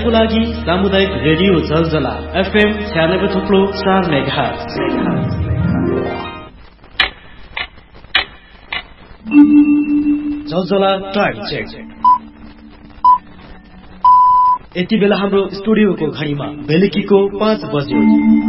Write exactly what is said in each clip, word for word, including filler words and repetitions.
तपाईँको लागि सामुदायिक रेडियो जलजला एफएम छ्यानब्बे थुप्रो चार मेगाहर्ज। जलजला टाइम चेक। यति बेला हाम्रो स्टुडियोको घडीमा बेलुकीको पाँच बज्यो।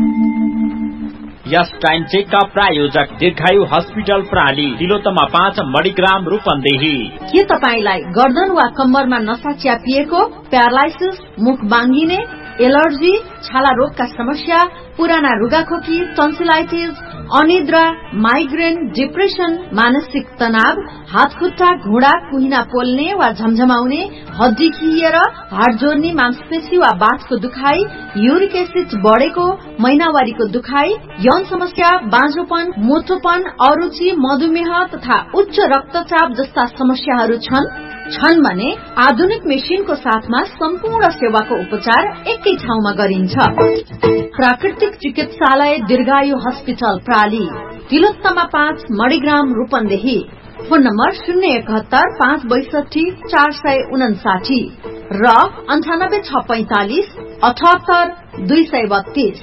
यस टाइम चेकका प्रायोजक दीर्घायु हस्पिटल प्राली, तिलोत्तमा पाँच, मणिग्राम, रूपन्देही। के तपाईलाई गर्दन वा कम्मरमा नसा च्यापिएको, प्यारालाइसिस, मुख बाङ्गिने, एलर्जी, छाला रोगका समस्या, पुराना रुगाखोकी, टन्सिलाइटिस, अनिद्रा, माइग्रेन, डिप्रेसन, मानसिक तनाव, हात खुट्टा, घुँडा, कुहिना पोल्ने वा झमझमाउने, हड्डी खिएर, हाड जोड्ने, मांसपेशी वा बाथको दुखाई, युरिक एसिड बढेको, महिनावारीको दुखाई, यौन समस्या, बाँझोपन, मोटोपन, अरुचि, मधुमेह तथा उच्च रक्तचाप जस्ता समस्याहरू छन् छन् भने आधुनिक मेसिनको साथमा सम्पूर्ण सेवाको उपचार एकै ठाउँमा गरिन्छ। प्राकृतिक चिकित्सालय दीर्घायु हस्पिटल प्राली, तिलोत्तमा पाँच, मणिग्राम, रूपन्देही। फोन नम्बर शून्य एकहत्तर पाँच बैसठी चार सय उनासाठी र अन्ठानब्बे छ पैंतालिस अठहत्तर दुई सय बत्तीस।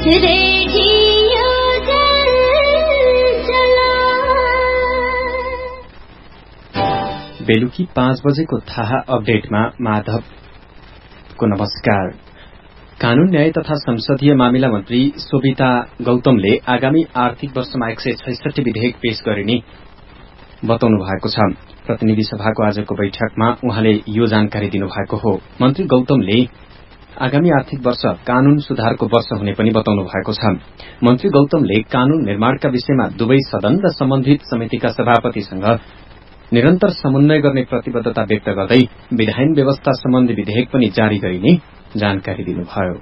बेलुकी पाँच बजेको थाहा अपडेटमा माधवको नमस्कार। कानून न्याय तथा संसदीय मामिला मन्त्री शोभिता गौतमले आगामी आर्थिक वर्षमा एक सय छैसठी विधेयक पेश गरिने बताउनु भएको छ। प्रतिनिधि सभाको आजको बैठकमा उहाँले यो जानकारी दिनुभएको हो। मन्त्री गौतमले आगामी आर्थिक वर्ष कानून सुधारको वर्ष हुने पनि बताउनु भएको छ। मन्त्री गौतमले कानून निर्माणका विषयमा दुवै सदन र सम्बन्धित समितिका सभापतिसँग निरन्तर समन्वय गर्ने प्रतिबद्धता व्यक्त गर्दै विधायन व्यवस्था सम्बन्धी विधेयक पनि जारी गरिने जानकारी दिनुभयो।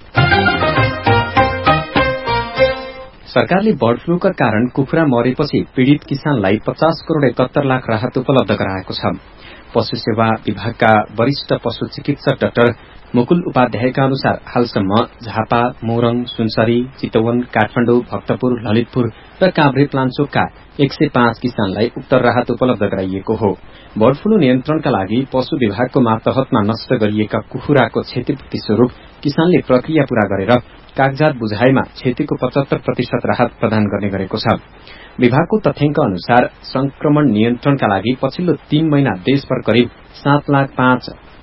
सरकारले बर्ड फ्लूका कारण कुखुरा मरेपछि पीड़ित किसानलाई पचास करोड़ एकहत्तर लाख राहत उपलब्ध गराएको छ। पशु सेवा विभागका वरिष्ठ पशु चिकित्सक डाक्टर मुकुल उपाध्यायका अनुसार हालसम्म झापा, मोरङ, सुनसरी, चितवन, काठमाडौँ, भक्तपुर, ललितपुर र काभ्रे प्लान्चोकका एक सय पाँच किसानलाई उक्त राहत उपलब्ध गराइएको हो। बर्ड फ्लू नियन्त्रणका लागि पशु विभागको मातहतमा नष्ट गरिएका कुखुराको क्षतिपूर्ति स्वरूप किसानले प्रक्रिया पूरा गरेर कागजात बुझाएमा क्षतिको पचहत्तर प्रतिशत राहत प्रदान गर्ने गरेको छ। विभागको तथ्याङ्क अनुसार संक्रमण नियन्त्रणका लागि पछिल्लो तीन महिना देशभर करिब सात लाख पाँच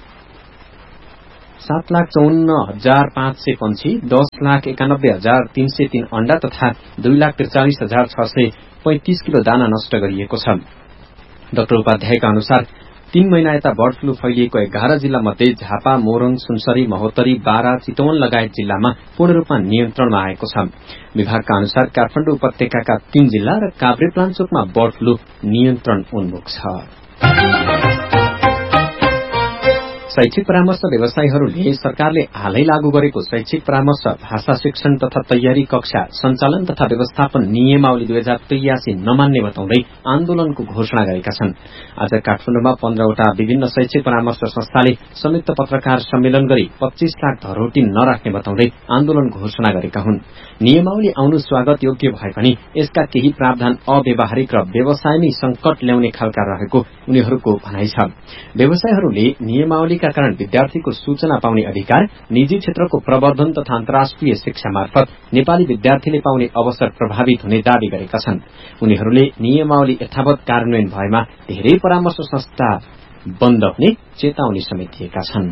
सात लाख चौन्न हजार पाँच सय पंक्षी, दस लाख एकानब्बे हजार तीन सय तीन अण्डा तथा दुई लाख त्रिचालिस हजार छ सय पैंतिस किलो दाना नष्ट गरिएको छ। डाक्टर उपाध्यायका अनुसार तीन महिना यता बर्ड फ्लू फैलिएको एघार जिल्ला मध्ये झापा, मोरङ, सुनसरी, महोत्तरी, बारा, चितवन लगायत जिल्लामा पूर्ण रूपमा नियन्त्रणमा आएको छ। विभागका अनुसार काठमाडौँ उपत्यकाका तीन जिल्ला र काभ्रे प्लान्चोकमा बर्ड फ्लू नियन्त्रण उन्मुख छ। शैक्षिक परामर्श व्यवसायीहरूले सरकारले हालै लागू गरेको शैक्षिक परामर्श, भाषा शिक्षण तथा तयारी कक्षा, सञ्चालन तथा व्यवस्थापन नियमावली दुई हजार त्रियासी नमान्ने बताउँदै आन्दोलनको घोषणा गरेका छन्। आज काठमाडौँमा पन्ध्रवटा विभिन्न शैक्षिक परामर्श संस्थाले संयुक्त पत्रकार सम्मेलन गरी पच्चीस लाख धरोटी नराख्ने बताउँदै आन्दोलन घोषणा गरेका हुन्। नियमावली आउनु स्वागत योग्य भए पनि यसका केही प्रावधान अव्यवहारिक र व्यवसायमै संकट ल्याउने खालका रहेको उनीहरूको भनाइ छ। व्यवसायीहरूले नियमावली का कारण विद्यार्थीको सूचना पाउने अधिकार, निजी क्षेत्रको प्रवर्धन तथा अन्तर्राष्ट्रिय शिक्षा मार्फत नेपाली विद्यार्थीले पाउने अवसर प्रभावित हुने दावी गरेका छन्। उनीहरूले नियमावली यथावत कार्यान्वयन भएमा धेरै परामर्श संस्था बन्द हुने चेतावनी समेत दिएका छन्।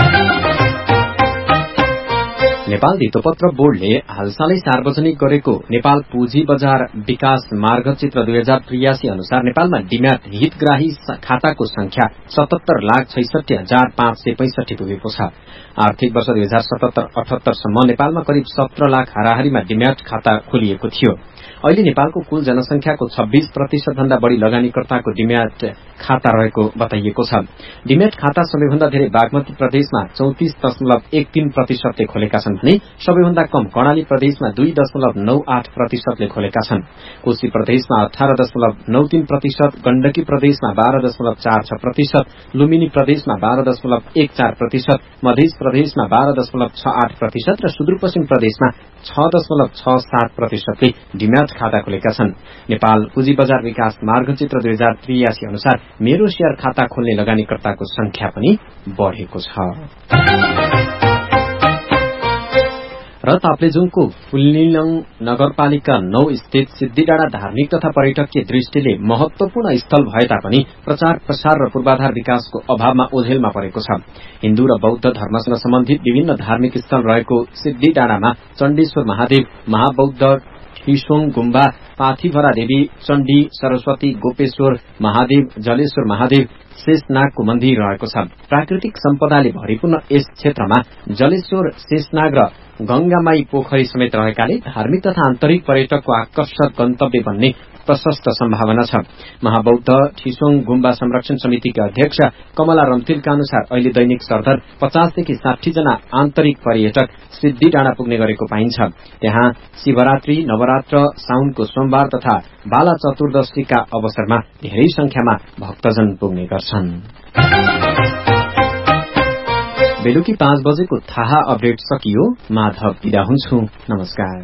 नेपाल धितोपत्र बोर्डले हालसालै सार्वजनिक गरेको नेपाल पुँजी बजार विकास मार्गचित्र दुई हजार त्रियासी अनुसार नेपालमा डिम्याट हितग्राही खाताको संख्या सतहत्तर लाख छैसठी हजार पाँच सय पैंसठी पुगेको छ। आर्थिक वर्ष दुई हजार सतहत्तर अठहत्तरसम्म नेपालमा करिब सत्र लाख हाराहारीमा डिम्याट खाता खोलिएको थियो। अहिले नेपालको कुल जनसंख्याको छब्बीस प्रतिशत भन्दा बढ़ी लगानीकर्ताको डिम्याट खाता रहेको बताइएको छ। डिम्याट खाता सबैभन्दा धेरै बागमती प्रदेशमा चौतिस दशमलव एक तीन प्रतिशतले खोलेका छन् भने सबैभन्दा कम कर्णाली प्रदेशमा दुई दशमलव नौ आठ प्रतिशतले खोलेका छन्। कोशी प्रदेशमा अठारह दशमलव नौ तीन प्रतिशत, गण्डकी प्रदेशमा बाह्र दशमलव चार छ प्रतिशत, लुम्बिनी प्रदेशमा बाह्र दशमलव एक चार प्रतिशत, मध्य प्रदेशमा बाह्र दशमलव छ आठ प्रतिशत र सुदूरपश्चिम प्रदेशमा छ दशमलव छ सात प्रतिशतले डिम्याट खाता खोलेका छन्। नेपाल पुँजी बजार विकास मार्गचित्र दुई हजार त्रियासी अनुसार मेरो शेयर खाता खोल्ने लगानीकर्ताको संख्या पनि बढ़ेको छ। र ताप्लेजुङको फुल्लिलङ नगरपालिका नौ स्थित सिद्धिडाँडा धार्मिक तथा पर्यटकीय दृष्टिले महत्वपूर्ण स्थल भए तापनि प्रचार प्रसार र पूर्वाधार विकासको अभावमा ओझेलमा परेको छ। हिन्दू र बौद्ध धर्मसँग सम्बन्धित विभिन्न धार्मिक स्थल रहेको सिद्धिडाँडामा चण्डेश्वर महादेव, महाबौद्ध ठिसोङ गुम्बा, पाथिभरा देवी, चण्डी, सरस्वती, गोपेश्वर महादेव, जलेश्वर महादेव, शेषनागको मन्दिर रहेको छ। प्राकृतिक सम्पदाले भरिपूर्ण यस क्षेत्रमा जलेश्वर, शेषनाग र गंगामाई पोखरी समेत रहेकाले धार्मिक तथा आन्तरिक पर्यटकको आकर्षक गन्तव्य बन्ने प्रशस्त सम्भावना छ। महाबौद्ध ठिसोङ गुम्बा संरक्षण समितिका अध्यक्ष कमला रम्थिलका अनुसार अहिले दैनिक सरदर पचासदेखि साठी जना आन्तरिक पर्यटक सिद्धिडाँडा पुग्ने गरेको पाइन्छ। त्यहाँ शिवरात्रि, नवरात्र, साउनको सोमबार तथा बाला चतुर्दशीका अवसरमा धेरै संख्यामा भक्तजन पुग्ने गर्छन्। बेलुकी पाँच बजेको थाहा अपडेट सकियो। माधव बिदा हुन्छु। नमस्कार।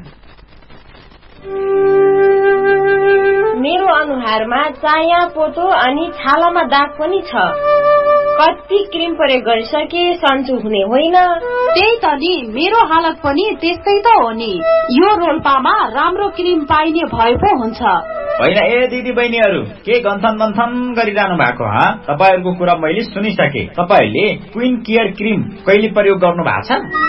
मेरो अनुहारमा चाया पोतो अनि छालामा दाग पनि छ। कति क्रिम प्रयोग गरिसके सन्चो हुने होइन। त्यही त नि, मेरो हालत पनि त्यस्तै त हो नि। यो रोल्पामा राम्रो क्रिम पाइने भए पो हुन्छ। होइन ए दिदी बहिनीहरू, के गन्थन गन्थन गरिरहनु भएको ह? तपाईहरुको कुरा मैले सुनिसके। तपाईहरुले क्वीन केयर क्रिम कहिले प्रयोग गर्नु भएको छ?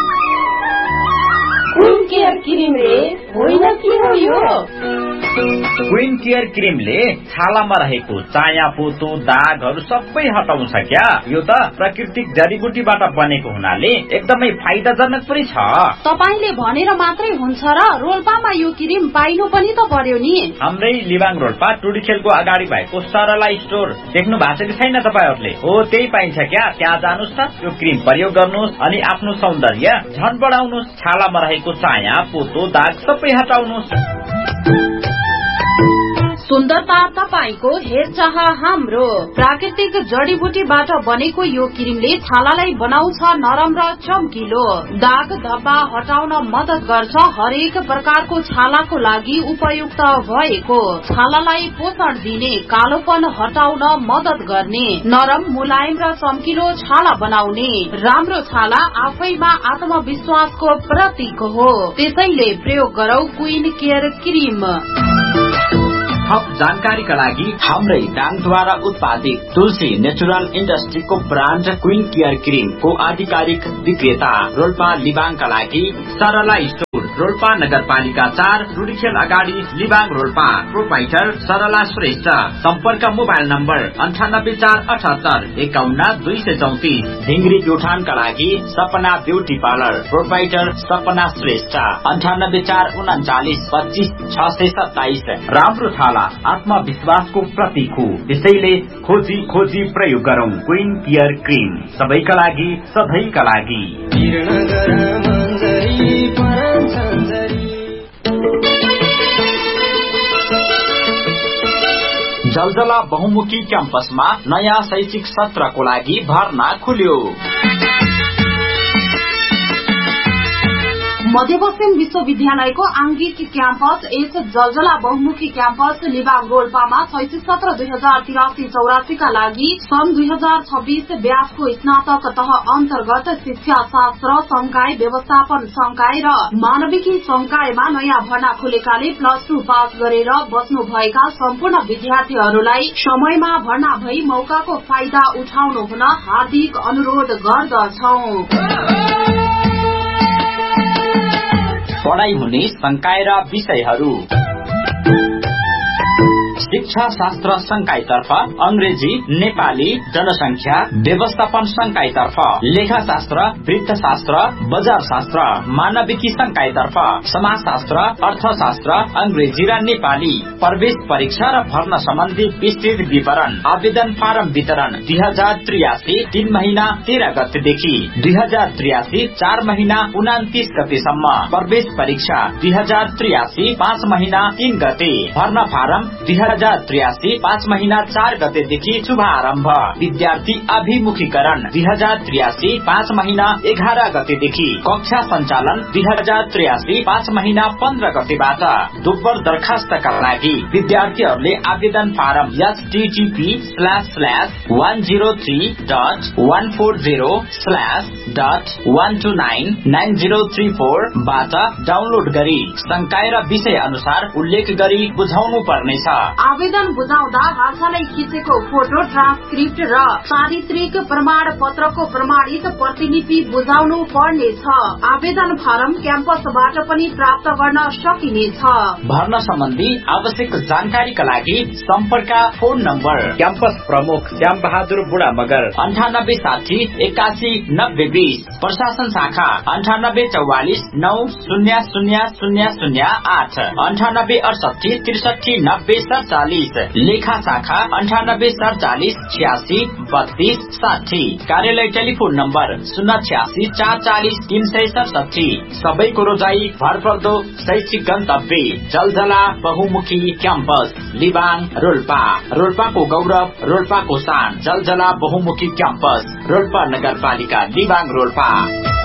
क्वीन केयर क्रिम रे होइन के हो यो? क्वीन केयर क्रिमले छालामा रहेको चाया पोतो दागहरू सबै हटाउँछ क्या। यो त प्राकृतिक जडीबुटीबाट बनेको हुनाले एकदमै फाइदाजनक पनि छ। तपाईले भनेर मात्रै हुन्छ र? रोल्पामा यो क्रिम पाइनु पनि त पर्यो नि। हाम्रै लिबाङ रोल्पा टुडीखेलको अगाडि भएको सरला स्टोर देख्नु भएको छ कि छैन तपाईहरुले? हो त्यही पाइन्छ क्या। त्यहाँ जानुस् त, यो क्रिम प्रयोग गर्नुस् अनि आफ्नो सौन्दर्य झन बढाउनुस्। छालामा रहेको चाया पोतो दाग सबै हटाउनुस्। सुन्दरता तपाईको, हेरचाह हाम्रो। प्राकृतिक जडीबुटीबाट बनेको यो क्रिमले छालालाई बनाउँछ नरम र चम्किलो। दाग धब्बा हटाउन मद्दत गर्छ। हरेक प्रकारको छालाको लागि उपयुक्त भएको, छालालाई पोषण दिने, कालोपन हटाउन मद्दत गर्ने, नरम मुलायम र चम्किलो छाला बनाउने। राम्रो छाला आफैमा आत्मविश्वासको प्रतीक हो। त्यसैले प्रयोग गरौ क्वीन केयर क्रिम। थप जानकारीका लागि हाम्रै ब्याङ्कद्वारा उत्पादित तुलसी natural इन्डस्ट्रीको brand queen care cream को आधिकारिक विक्रेता रोल्पा लिबाङका लागि सरला स्टोर, रोल्पा नगरपालिका चार, टुडीखेल अगाडि, लिबाङ रोल्पा। प्रोपाइटर सरला श्रेष्ठ। सम्पर्क मोबाइल नम्बर अन्ठानब्बे चार अठहत्तर एकाउन्न दुई सय चौतिस। ढिङ्ग्री प्युठानका लागि सपना ब्युटी पार्लर, प्रोपाइटर सपना श्रेष्ठ। अन्ठानब्बे चार उन्चालिस पच्चिस छ सय सत्ताइस। राम्रो छाला आत्मविश्वासको प्रतीक हो। त्यसैले खोजी खोजी प्रयोग गरौं क्वीन केयर क्रिम। सबैका लागि, सधैँका लागि। जलजला बहुमुखी क्याम्पसमा नयाँ शैक्षिक सत्रको लागि भर्ना खुल्यो। मध्यपश्चिम विश्वविद्यालयको आंगिक क्याम्पस एस जलजला बहुमुखी क्याम्पस लिबाङ रोल्पामा शैक्षिक सत्र दुई हजार तिरासी चौरासी का लागि सन् दुई हजार छब्बीस ब्याचको स्नातक तह अन्तर्गत शिक्षा शास्त्र संकाय, व्यवस्थापन संकाय र मानविकी संकायमा नयाँ भर्ना खुलेकाले प्लस टू पास गरेर बस्नुभएका सम्पूर्ण विद्यार्थीहरूलाई समयमा भर्ना भई मौकाको फाइदा उठाउनु हुन हार्दिक अनुरोध गर्दछौं। पढाइ हुने संकाय र विषयहरू: शिक्षा शास्त्र संकायतर्फ अंग्रेजी, नेपाली, जनसंख्या, व्यवस्थापन संकायतर्फ लेखाशास्त्र, वृत्तशास्त्र, बजार शास्त्र, मानविकी संकायतर्फ समाजशास्त्र, अर्थशास्त्र, अंग्रेजी र नेपाली। प्रवेश परीक्षा र भर्ना सम्बन्धी विस्तृत विवरण आवेदन फारम वितरण दुई हजार त्रियासी तीन महीना तेह्र गतेदेखि दुई हजार त्रियासी चार महीना उनातिस गतेसम्म। प्रवेश परीक्षा दुई हजार त्रियासी पाँच महीना तीन गते। भर्ना फारम दुई हजार त्रियासी पाँच महीना चार गतेदेखि शुभारम्भ। विद्यार्थी अभिमुखीकरण दुई हजार त्रियासी पाँच महीना एघार गतेदेखि। कक्षा सञ्चालन दुई हजार त्रियासी पाँच महीना पन्ध्र गतेबाट। दोब्बर दरखास्तका लागि विद्यार्थीहरूले आवेदन form HTTP slash slash one zero three dot one four zero slash dot one two nine nine zero three four बाट डाउनलोड गरी संकाय र विषय अनुसार उल्लेख गरी बुझाउनु पर्नेछ। आवेदन बुझाउँदा हालसालै खिचेको फोटो, ट्रान्सक्रिप्ट र चारित्रिक प्रमाण पत्रको प्रमाणित प्रतिलिपि बुझाउनु पर्नेछ। आवेदन फारम क्याम्पसबाट पनि प्राप्त गर्न सकिनेछ। भर्ना सम्बन्धी आवश्यक जानकारीका लागि सम्पर्क फोन नम्बर क्याम्पस प्रमुख श्याम बहादुर बुढा मगर अन्ठानब्बे साठी एकासी नब्बे बीस। प्रशासन शाखा अन्ठानब्बे चौवालिस नौ शून्य शून्य शून्य शून्य आठ अन्ठानब्बे अडसठी त्रिसठी नब्बे सडचालिस। लेखा शाखा अन्ठानब्बे सडचालिस छ्यासी बत्तीस साठी। कार्यालय टेलिफोन नम्बर शून्य छ्यासी चार चालिस तीन सय सडसठी। सबैको रोजाई भरपर्दो शैक्षिक गन्तव्य जलजला बहुमुखी क्याम्पस लिबाङ रोल्पा। रोल्पाको गौरव, रोल्पाको शान, जलजला बहुमुखी क्याम्पस, रोल्पा नगरपालिका लिबाङ रोल्पा।